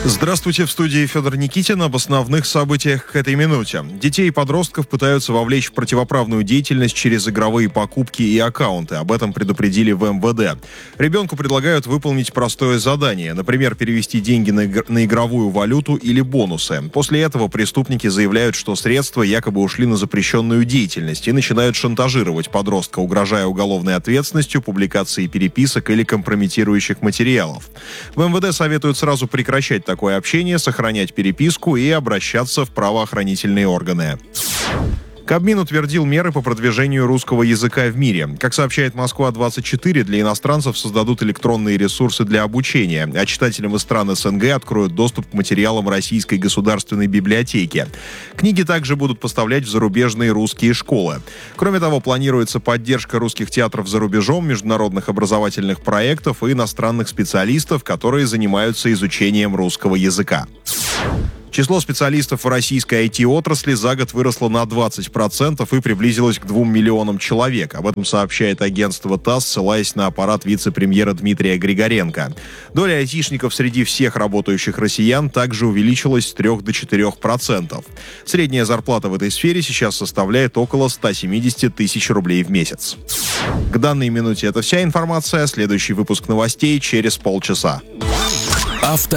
Здравствуйте, в студии Федор Никитин. Об основных событиях к этой минуте. Детей и подростков пытаются вовлечь в противоправную деятельность через игровые покупки и аккаунты. Об этом предупредили в МВД. Ребенку предлагают выполнить простое задание. Например, перевести деньги на игровую валюту или бонусы. После этого преступники заявляют, что средства якобы ушли на запрещенную деятельность и начинают шантажировать подростка, угрожая уголовной ответственностью, публикацией переписок или компрометирующих материалов. В МВД советуют сразу прекращать такое общение, сохранять переписку и обращаться в правоохранительные органы. Кабмин утвердил меры по продвижению русского языка в мире. Как сообщает Москва-24, для иностранцев создадут электронные ресурсы для обучения, а читателям из стран СНГ откроют доступ к материалам Российской государственной библиотеки. Книги также будут поставлять в зарубежные русские школы. Кроме того, планируется поддержка русских театров за рубежом, международных образовательных проектов и иностранных специалистов, которые занимаются изучением русского языка. Число специалистов в российской IT-отрасли за год выросло на 20% и приблизилось к 2 миллионам человек. Об этом сообщает агентство ТАСС, ссылаясь на аппарат вице-премьера Дмитрия Григоренко. Доля айтишников среди всех работающих россиян также увеличилась с 3 до 4%. Средняя зарплата в этой сфере сейчас составляет около 170 тысяч рублей в месяц. К данной минуте это вся информация. Следующий выпуск новостей через полчаса.